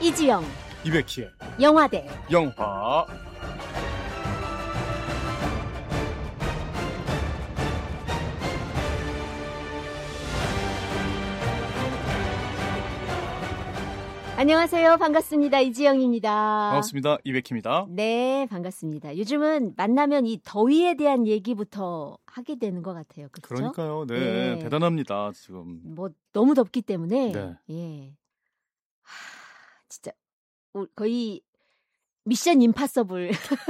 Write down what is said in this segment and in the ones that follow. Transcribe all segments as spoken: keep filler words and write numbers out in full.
이지영 이백희의 영화대 영화. 안녕하세요. 반갑습니다. 이지영입니다. 반갑습니다. 이백희입니다. 네, 반갑습니다. 요즘은 만나면 이 더위에 대한 얘기부터 하게 되는 것 같아요. 그렇죠? 그러니까요. 네, 네. 대단합니다. 지금 뭐 너무 덥기 때문에 네. 예, 하, 진짜 거의 미션 임파서블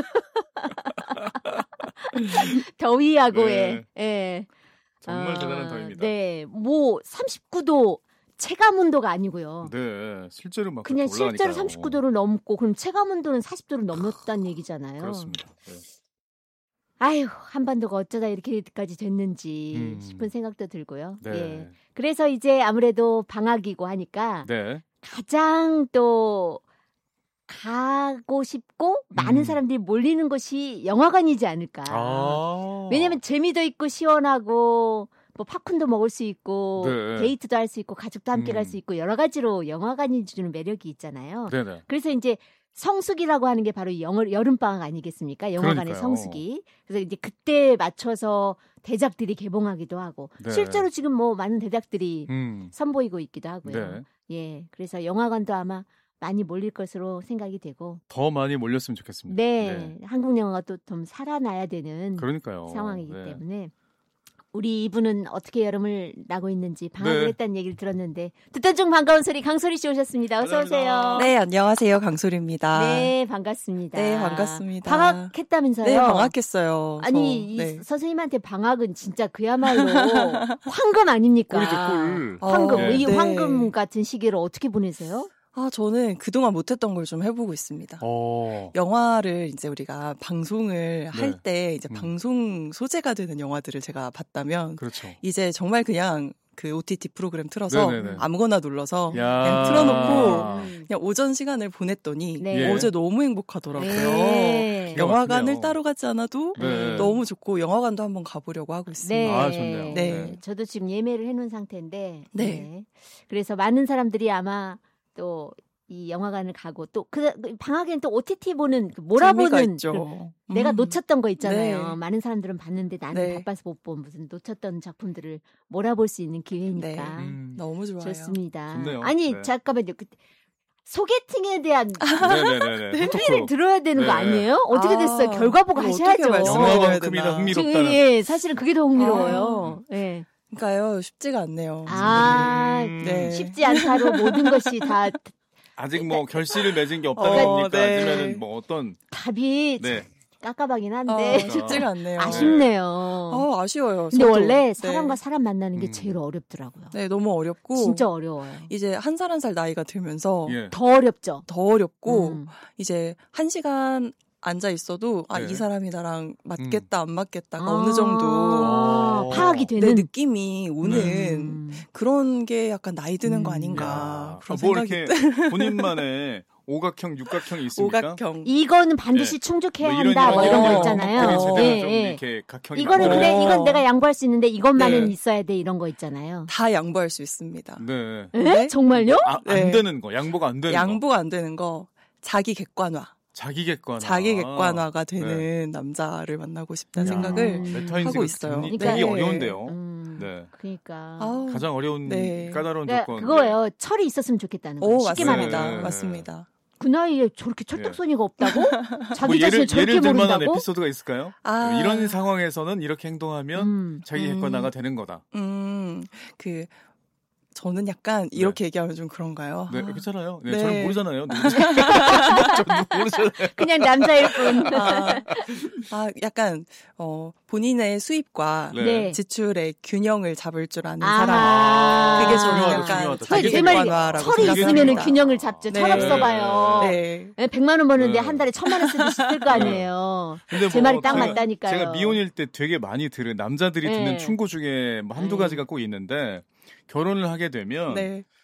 더위하고의 네. 예. 정말 어, 대단한 더위입니다. 네, 뭐 삼십구 도 체감 온도가 아니고요. 네, 실제로 막 그냥 올라가니까요. 실제로 삼십구 도를 넘고 그럼 체감 온도는 사십 도를 넘었다는 얘기잖아요. 그렇습니다. 네. 아유, 한반도가 어쩌다 이렇게까지 됐는지 음. 싶은 생각도 들고요. 네. 예. 그래서 이제 아무래도 방학이고 하니까 네. 가장 또 가고 싶고 많은 음. 사람들이 몰리는 곳이 영화관이지 않을까. 아. 왜냐면 재미도 있고 시원하고 뭐 팝콘도 먹을 수 있고 네. 데이트도 할 수 있고 가족도 함께 음. 갈 수 있고 여러 가지로 영화관이 주는 매력이 있잖아요. 네네. 그래서 이제 성수기라고 하는 게 바로 영어, 여름방학 아니겠습니까? 영화관의 그러니까요. 성수기. 그래서 이제 그때에 맞춰서 대작들이 개봉하기도 하고 네. 실제로 지금 뭐 많은 대작들이 음. 선보이고 있기도 하고요. 네. 예, 그래서 영화관도 아마 많이 몰릴 것으로 생각이 되고 더 많이 몰렸으면 좋겠습니다. 네, 네. 한국 영화가 또 좀 살아나야 되는 그러니까요. 상황이기 네. 때문에 우리 이분은 어떻게 여름을 나고 있는지 방학을 네. 했다는 얘기를 들었는데 듣던 중 반가운 소리 강소리 씨 오셨습니다. 어서 오세요. 네, 안녕하세요. 강소리입니다. 네, 반갑습니다. 네, 반갑습니다. 방학했다면서요? 네, 방학했어요. 아니, 저, 이 네. 선생님한테 방학은 진짜 그야말로 황금 아닙니까? 꿀이죠, 꿀. 황금. 어, 네. 이 네. 황금 같은 시기를 어떻게 보내세요? 아, 저는 그동안 못했던 걸 좀 해보고 있습니다. 어. 영화를 이제 우리가 방송을 할 네. 때 이제 음. 방송 소재가 되는 영화들을 제가 봤다면 그렇죠. 이제 정말 그냥 그 오티티 프로그램 틀어서 네네네. 아무거나 눌러서 야. 그냥 틀어놓고 음. 그냥 오전 시간을 보냈더니 네. 예. 어제 너무 행복하더라고요. 네. 기가 영화관을 막히네요. 따로 가지 않아도 네. 너무 좋고 영화관도 한번 가보려고 하고 있습니다. 네. 아, 좋네요. 네. 저도 지금 예매를 해놓은 상태인데. 네. 네. 그래서 많은 사람들이 아마 또 이 영화관을 가고 또 그 방학엔 또 오티티 보는 그 몰아보는 재미가 있죠. 그 내가 음. 놓쳤던 거 있잖아요. 네. 많은 사람들은 봤는데 나는 네. 바빠서 못 본 무슨 놓쳤던 작품들을 몰아볼 수 있는 기회니까 네. 음. 너무 좋아요. 좋습니다. 좋네요. 아니 네. 잠깐만요. 그, 소개팅에 대한 네네네. 얘기를 들어야 되는 네. 거 아니에요? 어떻게 됐어요? 아, 결과 보고 이거 하셔야죠. 어떻게 말씀을 영화만큼이나 해야 되나. 지금 흥미롭다는. 예, 사실은 그게 더 흥미로워요. 아. 예. 그러니까요, 쉽지가 않네요. 아, 음. 네. 쉽지 않다로 모든 것이 다 아직 뭐 결실을 맺은 게 없다는 어, 겁니까? 네. 아니면은 뭐 어떤 답이 네. 깝깝하긴 아, 한데 쉽지가 않네요. 아쉽네요. 아, 아쉬워요. 근데 저도. 원래 네. 사람과 사람 만나는 게 음. 제일 어렵더라고요. 네, 너무 어렵고 진짜 어려워요. 이제 한 살 한 살 나이가 들면서 예. 더 어렵죠. 더 어렵고 음. 이제 한 시간 앉아 있어도 아, 네. 이 사람이 나랑 맞겠다 안 맞겠다가 아. 어느 정도 어. 파악이 내 되는 느낌이 오는 음. 그런 게 약간 나이 드는 거 음. 아닌가 야. 그런 뭐 생각이 이렇게 본인만의 오각형, 육각형이 있습니까? 오각형 이거는 반드시 네. 충족해야 뭐 이런 한다. 뭐 이런 거 어, 있잖아요. 어, 제대로 예, 좀 예. 이렇게 각형이 이거는 근데 어. 이건 내가 양보할 수 있는데 이것만은 네. 있어야 돼 이런 거 있잖아요. 다 양보할 수 있습니다. 네. 에? 네? 정말요? 아, 안 네. 되는 거, 양보가 안 되는 거. 양보가 안 되는 거 자기 객관화 자기 객관화. 자기 객관화가 되는 네. 남자를 만나고 싶다는 야. 생각을 메타인식을 하고 있어요. 되게 그러니까- 어려운데요. 음, 네. 그러니까. 아우, 가장 어려운 네. 까다로운 그러니까 조건. 그거예요. 철이 있었으면 좋겠다는 거예요. 오 쉽게 맞습니다. 말하면. 네. 맞습니다. 그 나이에 저렇게 철딱서니가 없다고? 자기 뭐 자신을 예를 저렇게 예를 들 만한 모른다고? 에피소드가 있을까요? 아. 이런 상황에서는 이렇게 행동하면 음. 자기 음. 객관화가 되는 거다. 음, 그 저는 약간 이렇게 얘기하면 좀 그런가요? 네, 아, 괜찮아요. 네, 네. 저는 모르잖아요. 누군지. 저는 모르잖아요. 그냥 남자일 뿐. 아, 아, 약간 어 본인의 수입과 네. 네. 지출의 균형을 잡을 줄 아는 아하. 사람. 그게 저는 중요하다, 약간 중요하다. 자기 제 말이 객관화라고 철이 생각합니다. 있으면 균형을 잡죠. 네. 철 없어봐요. 네. 네, 백만 원 버는데 네. 한 달에 천만 원 쓰듯이 쓸 거 아니에요. 근데 제 뭐 말이 딱 제가- 맞다니까요. 제가 미혼일 때 되게 많이 들은 남자들이 네. 듣는 충고 중에 뭐 한두 네. 가지가 꼭 있는데 결혼을 하게 되면 네.